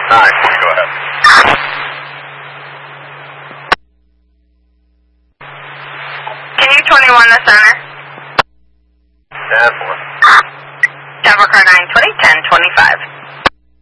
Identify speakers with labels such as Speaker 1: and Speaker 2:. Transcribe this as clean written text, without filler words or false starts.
Speaker 1: Alright, go ahead.
Speaker 2: Can you 21 the center?
Speaker 1: 10-4.
Speaker 2: Denver car 920, 1025.